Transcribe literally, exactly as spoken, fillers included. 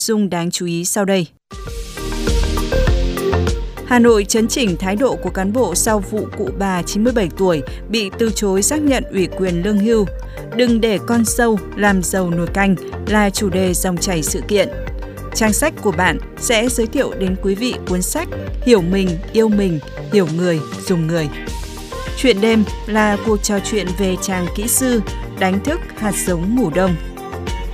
dung đáng chú ý sau đây. Hà Nội chấn chỉnh thái độ của cán bộ sau vụ cụ bà chín mươi bảy tuổi bị từ chối xác nhận ủy quyền lương hưu. Đừng để con sâu làm dầu nồi canh là chủ đề dòng chảy sự kiện. Trang sách của bạn sẽ giới thiệu đến quý vị cuốn sách Hiểu mình, yêu mình, hiểu người, dùng người. Chuyện đêm là cuộc trò chuyện về chàng kỹ sư đánh thức hạt giống ngủ đông.